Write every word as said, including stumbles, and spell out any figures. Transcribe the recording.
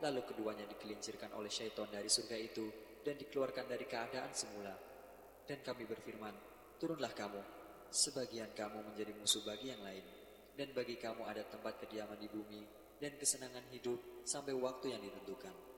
Lalu keduanya digelincirkan oleh syaitan dari surga itu dan dikeluarkan dari keadaan semula. Dan kami berfirman, turunlah kamu, sebagian kamu menjadi musuh bagi yang lain, dan bagi kamu ada tempat kediaman di bumi dan kesenangan hidup sampai waktu yang ditentukan.